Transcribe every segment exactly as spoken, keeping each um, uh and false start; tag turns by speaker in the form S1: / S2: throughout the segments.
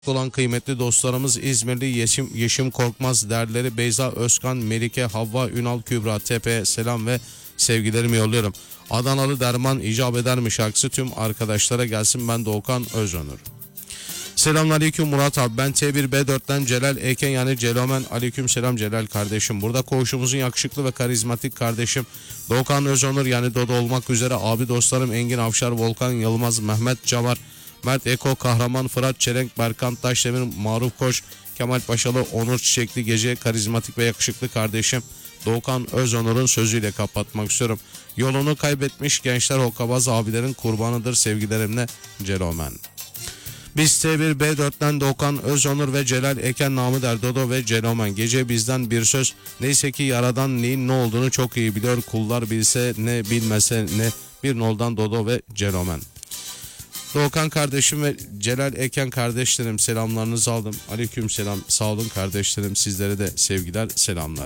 S1: olan kıymetli dostlarımız İzmirli Yeşim, Yeşim Korkmaz, değerleri Beyza Özkan, Melike, Havva, Ünal, Kübra, Tepe'ye selam ve sevgilerimi yolluyorum. Adanalı Derman icap eder mi şarkısı tüm arkadaşlara gelsin, ben Doğukan Özonur. Selamünaleyküm Murat abi, ben T bir B dört'ten Celal Eken yani Celomen. Aleyküm selam Celal kardeşim. Burada koğuşumuzun yakışıklı ve karizmatik kardeşim Doğukan Özonur yani Dodo olmak üzere abi dostlarım Engin Avşar, Volkan Yılmaz, Mehmet Cavar, Mert Eko, Kahraman, Fırat Çelenk, Berkan Taşdemir, Maruf Koç, Kemal Paşalı, Onur Çiçekli Gece, karizmatik ve yakışıklı kardeşim Doğukan Özonur'un sözüyle kapatmak istiyorum. Yolunu kaybetmiş gençler hokkabaz abilerin kurbanıdır sevgilerimle Celomen. Biz T bir B dört'ten Doğukan Özonur ve Celal Eken namı der Dodo ve Celomen. Gece bizden bir söz, neyse ki yaradan neyin ne olduğunu çok iyi biliyor. Kullar bilse ne bilmese ne, bir noldan Dodo ve Celomen. Doğukan kardeşim ve Celal Eken kardeşlerim, selamlarınızı aldım. Aleyküm selam, sağ olun kardeşlerim, sizlere de sevgiler, selamlar.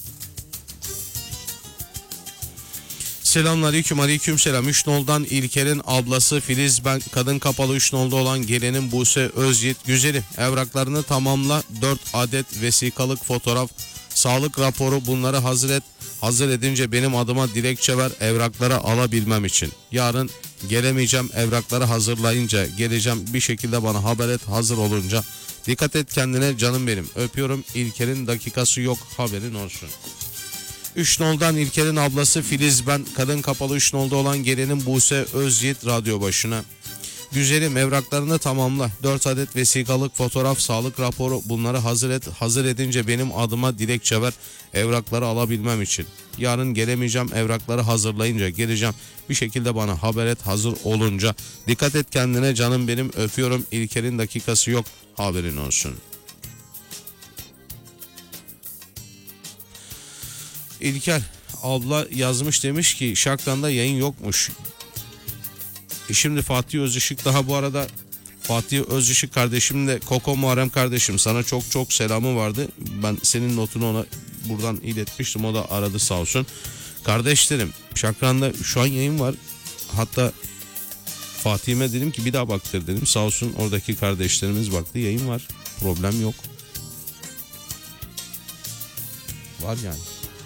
S1: Selamünaleyküm, aleyküm selam. Üç noldan İlker'in ablası Filiz, ben kadın kapalı üç nolda olan gelenin Buse Özyiğit. Güzelim, evraklarını tamamla, dört adet vesikalık fotoğraf, sağlık raporu, bunları hazır et. Hazır edince benim adıma dilekçe ver, evrakları alabilmem için. Yarın gelemeyeceğim, evrakları hazırlayınca geleceğim, bir şekilde bana haber et hazır olunca. Dikkat et kendine canım benim, öpüyorum. İlker'in dakikası yok, haberin olsun. üç noldan İlker'in ablası Filiz, ben kadın kapalı üç nolda olan gelenin Buse Özyiğit radyo başına. Güzelim, evraklarını tamamla, dört adet vesikalık fotoğraf, sağlık raporu, bunları hazır et. Hazır edince benim adıma dilekçe ver, evrakları alabilmem için. Yarın gelemeyeceğim, evrakları hazırlayınca geleceğim, bir şekilde bana haber et hazır olunca. Dikkat et kendine canım benim, öpüyorum. İlker'in dakikası yok, haberin olsun. İlker abla yazmış, demiş ki Şakran'da yayın yokmuş. E şimdi Fatih Özışık daha bu arada, Fatih Özışık kardeşim de Koko Muharrem kardeşim, sana çok çok selamı vardı. Ben senin notunu ona buradan iletmiştim, o da aradı sağ olsun. Kardeşlerim, Şakran'da şu an yayın var. Hatta Fatih'ime dedim ki bir daha baktır dedim. Sağ olsun oradaki kardeşlerimiz baktı, yayın var. Problem yok. Var yani.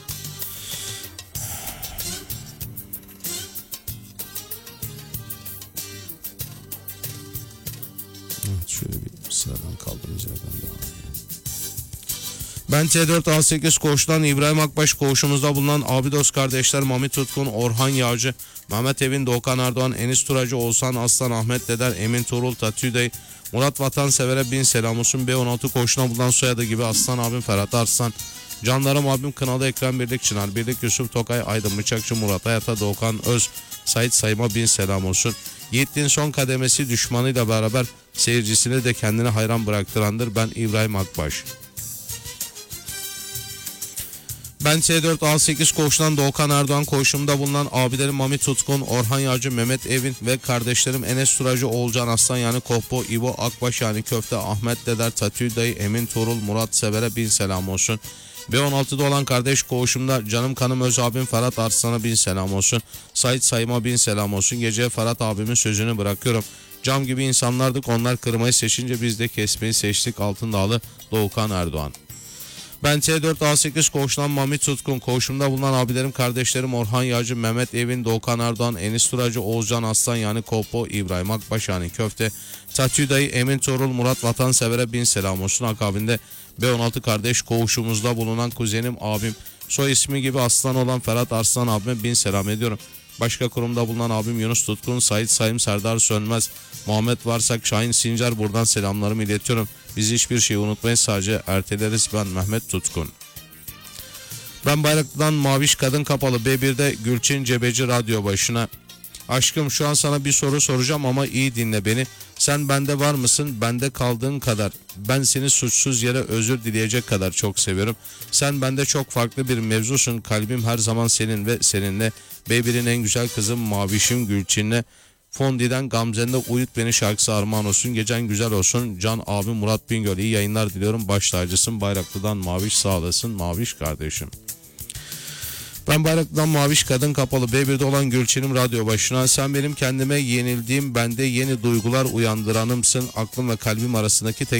S1: Şöyle bir sıradan kaldığımız yerden devam edelim. Ben T dört A sekiz koğuştan İbrahim Akbaş, koğuşumuzda bulunan abi dost kardeşler Mami Tutkun, Orhan Yağcı, Mehmet Evin, Doğukan Erdoğan, Enis Turacı, Oğuzhan Aslan, Ahmet Deder, Emin Tuğrul, Tatüdey, Murat Vatansever'e bin selam olsun. B on altı koğuşuna bulunan soyadı gibi Aslan abim Ferhat Arslan, canlarım abim Kınalı Ekrem Birlik, Çınar Birlik, Yusuf Tokay, Aydın Bıçakçı, Murat Hayata, Doğukan Öz, Sait Sayma bin selam olsun. Yiğit'in son kademesi düşmanıyla beraber seyircisini de kendine hayran bıraktırandır. Ben İbrahim Akbaş. Ben T dört A sekiz koğuştan Doğukan Erdoğan, koğuşumda bulunan abilerim Mami Tutkun, Orhan Yağcı, Mehmet Evin ve kardeşlerim Enes Turacı, Oğulcan Aslan yani Kohbo, İbo Akbaş yani Köfte, Ahmet Deder, Tatü Dayı, Emin Tuğrul, Murat Sever'e bin selam olsun. B on altıda olan kardeş koğuşumda canım kanım öz abim Ferhat Arslan'a bin selam olsun. Sait Sayma bin selam olsun. Gece Ferhat abimin sözünü bırakıyorum. Cam gibi insanlardık, onlar kırmayı seçince biz de kesmeyi seçtik. Altındağlı Doğukan Erdoğan. Ben T dört A sekiz koğuştan Mami Tutkun, koğuşumda bulunan abilerim kardeşlerim Orhan Yağcı, Mehmet Evin, Doğukan Erdoğan, Enis Turacı, Oğuzcan Aslan yani Kopo, İbrahim Akbaş yani Köfte, Tatü Dayı, Emin Tuğrul, Murat Vatansever'e bin selam olsun. Akabinde B on altı kardeş koğuşumuzda bulunan kuzenim abim, soy ismi gibi Aslan olan Ferhat Arslan abime bin selam ediyorum. Başka kurumda bulunan abim Yunus Tutkun, Sait Sayım, Serdar Sönmez, Muhammed Varsak, Şahin Sincar, buradan selamlarımı iletiyorum. Biz hiçbir şeyi unutmayız, sadece erteleriz. Ben Mehmet Tutkun. Ben Bayraklı'dan Maviş kadın kapalı B bir'de Gülçin Cebeci radyo başına. Aşkım, şu an sana bir soru soracağım ama iyi dinle beni. Sen bende var mısın? Bende kaldığın kadar. Ben seni suçsuz yere özür dileyecek kadar çok seviyorum. Sen bende çok farklı bir mevzusun. Kalbim her zaman senin ve seninle. B bir'in en güzel kızım Mavişim Gülçin'le. Fondi'den Gamzen'de Uyut Beni şarkısı armağan olsun. Gecen güzel olsun. Can abi Murat Bingöl, iyi yayınlar diliyorum. Baş tacısın. Bayraklı'dan Maviş, sağ olasın Maviş kardeşim. Ben Bayraklı'dan Maviş Kadın Kapalı B bir'de olan Gülçin'im radyo başına. Sen benim kendime yenildiğim, bende yeni duygular uyandıranımsın. Aklım ve kalbim arasındaki tek